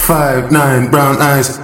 5'9", brown eyes.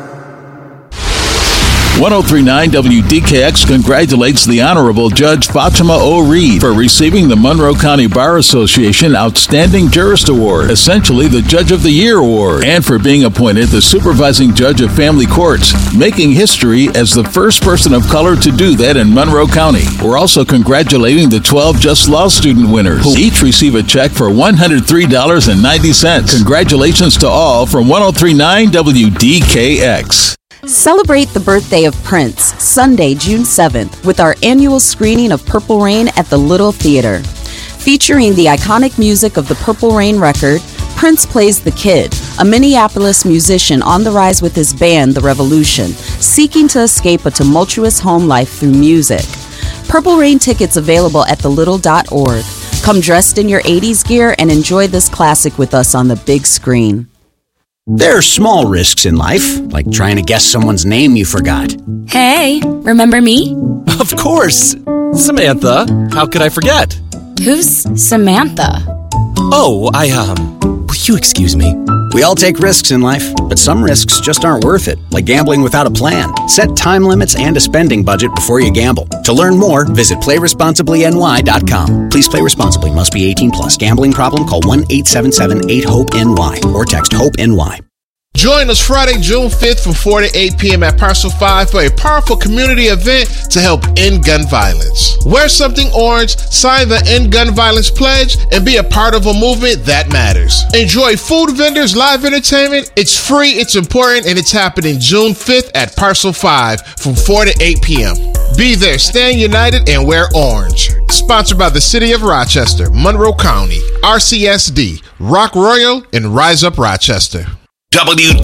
1039 WDKX congratulates the Honorable Judge Fatima O. Reed for receiving the Monroe County Bar Association Outstanding Jurist Award, essentially the Judge of the Year Award, and for being appointed the Supervising Judge of Family Courts, making history as the first person of color to do that in Monroe County. We're also congratulating the 12 Just Law student winners, who each receive a check for $103.90. Congratulations to all from 1039 WDKX. Celebrate the birthday of Prince, Sunday, June 7th, with our annual screening of Purple Rain at the Little Theater. Featuring the iconic music of the Purple Rain record, Prince plays the Kid, a Minneapolis musician on the rise with his band, The Revolution, seeking to escape a tumultuous home life through music. Purple Rain tickets available at thelittle.org. Come dressed in your 80s gear and enjoy this classic with us on the big screen. There are small risks in life, like trying to guess someone's name you forgot. Hey, remember me? Of course! Samantha, how could I forget? Who's Samantha? Oh, will you excuse me? We all take risks in life, but some risks just aren't worth it, like gambling without a plan. Set time limits and a spending budget before you gamble. To learn more, visit PlayResponsiblyNY.com. Please play responsibly. Must be 18 plus. Gambling problem? Call 1-877-8-HOPE-NY or text HOPE-NY. Join us Friday, June 5th from 4 to 8 p.m. at Parcel 5 for a powerful community event to help end gun violence. Wear something orange, sign the End Gun Violence Pledge, and be a part of a movement that matters. Enjoy food vendors, live entertainment. It's free, it's important, and it's happening June 5th at Parcel 5 from 4 to 8 p.m. Be there, stand united, and wear orange. Sponsored by the City of Rochester, Monroe County, RCSD, Rock Royal, and Rise Up Rochester. WDKX